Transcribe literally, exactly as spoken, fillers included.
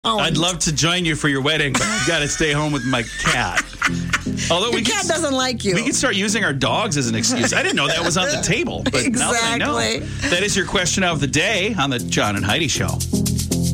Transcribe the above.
Oh, I'd love to join you for your wedding, but I've got to stay home with my cat. Although Your we cat can, doesn't like you. We can start using our dogs as an excuse. I didn't know that was on the table, but now that I know. Exactly. That is your question of the day on the John and Heidi Show.